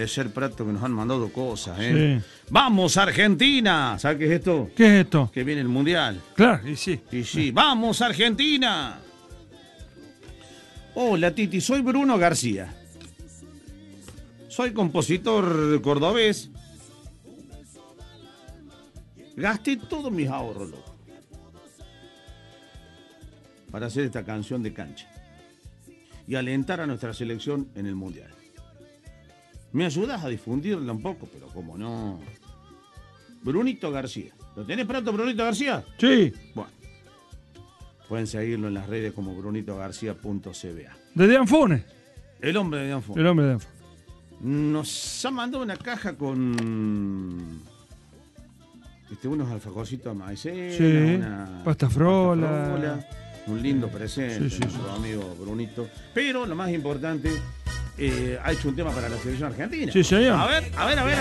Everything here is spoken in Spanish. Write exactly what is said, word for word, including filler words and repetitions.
agradecer, Prato, que nos han mandado cosas, ¿eh? Sí. ¡Vamos, Argentina! ¿Sabes qué es esto? ¿Qué es esto? Que viene el Mundial. Claro, y sí. Y sí. ¡Vamos, Argentina! Hola, Titi, soy Bruno García. Soy compositor cordobés. Gasté todos mis ahorros, loco, para hacer esta canción de cancha y alentar a nuestra selección en el Mundial. ¿Me ayudas a difundirla un poco? Pero cómo no. Brunito García. ¿Lo tenés pronto, Brunito García? Sí. Bueno. Pueden seguirlo en las redes como brunito garcía punto c b a. ¿De Dianfone? El hombre de Dianfone. El hombre de Dianfone. Nos ha mandado una caja con este, unos alfajorcitos de maicena, sí. una pasta frola. pasta frola, un lindo presente, sí, sí, nuestro sí. amigo Brunito. Pero lo más importante, eh, ha hecho un tema para la selección argentina. Sí, señor. A ver, a ver, a ver.